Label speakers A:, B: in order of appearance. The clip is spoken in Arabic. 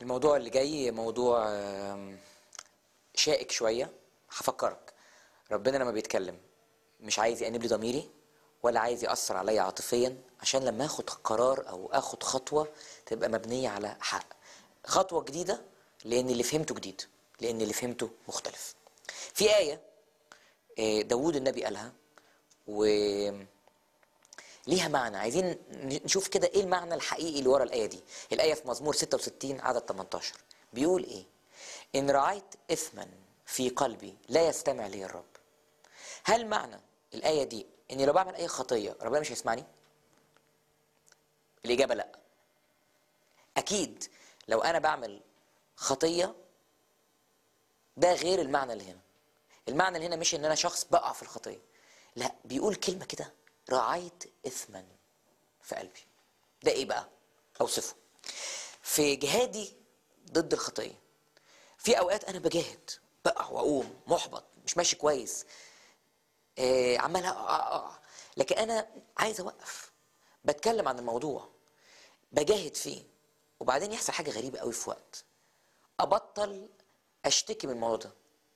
A: الموضوع اللي جاي موضوع شائك شوية. هفكرك، ربنا لما بيتكلم مش عايز يأنب لي ضميري ولا عايز يأثر عليا عاطفيا، عشان لما اخد قرار او اخد خطوة تبقى مبنية على حق، خطوة جديدة، لان اللي فهمته جديد، لان اللي فهمته مختلف. في آية داوود النبي قالها وليها معنى، عايزين نشوف كده ايه المعنى الحقيقي اللي ورا الآية دي. الآية في مزمور 66 عدد 18 بيقول ايه؟ إن رعيت إثما في قلبي لا يستمع لي الرب. هل معنى الآية دي إني لو بعمل أي خطية ربنا مش هيسمعني؟ الإجابة لأ. أكيد لو أنا بعمل خطية ده غير المعنى اللي هنا. المعنى اللي هنا مش إن أنا شخص بقع في الخطية، لا، بيقول كلمة كده: رعيت إثما في قلبي. ده إيه بقى؟ أوصفه. في جهادي ضد الخطية، في أوقات أنا بجاهد، بقع وأقوم محبط، مش ماشي كويس، عمال أقع، لكن أنا عايز أوقف، بتكلم عن الموضوع، بجاهد فيه، وبعدين يحصل حاجة غريبة قوي في وقت أبطل أشتكي من الموضوع ده،